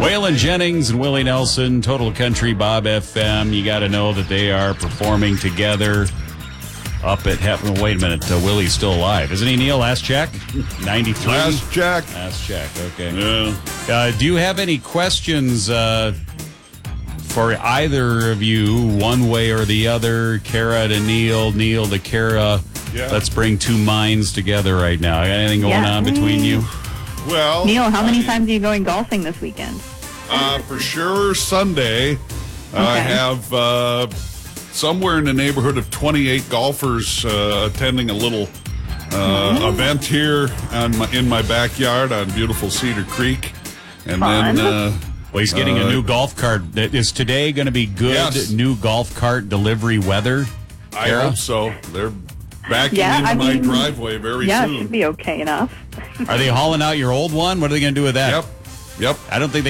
Waylon Jennings and Willie Nelson, Total Country Bob FM. You got to know that they are performing together up at Heaven. Wait a minute. Willie's still alive. Isn't he, Neil? Last check? 93? Last check. Last check. Okay. Yeah. Do you have any questions for either of you, one way or the other? Kara to Neil, Neil to Kara. Yeah. Let's bring two minds together right now. Got anything going on between you? Well, Neil, how many times are you going golfing this weekend? For sure, Sunday. I have somewhere in the neighborhood of 28 golfers attending a little event here in my backyard on beautiful Cedar Creek. And Fun. then... Well, he's getting a new golf cart. Is today going to be good new golf cart delivery weather? I Kara? hope so. They're backing into my driveway very Yeah, soon. it should be okay enough. Are they hauling out your old one? What are they going to do with that? Yep. I don't think